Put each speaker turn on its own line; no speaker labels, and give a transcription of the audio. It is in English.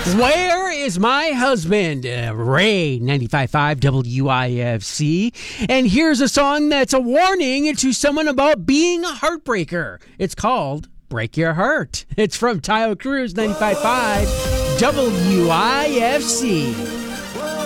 Where is my husband? Ray, 95.5 WIFC. And here's a song that's a warning to someone about being a heartbreaker. It's called Break Your Heart. It's from Tayo Cruz, 95.5 WIFC.